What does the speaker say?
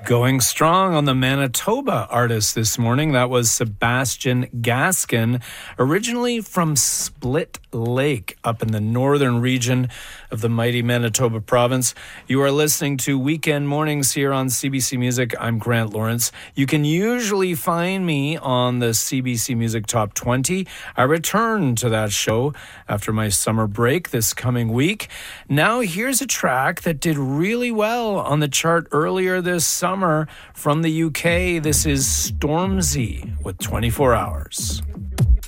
Going strong on the Manitoba artist this morning. That was Sebastian Gaskin, originally from Split Lake, up in the northern region of the mighty Manitoba province. You are listening to Weekend Mornings here on CBC Music. I'm Grant Lawrence. You can usually find me on the CBC Music Top 20. I return to that show after my summer break this coming week. Now here's a track that did really well on the chart earlier this summer from the UK. This is Stormzy with 24 Hours.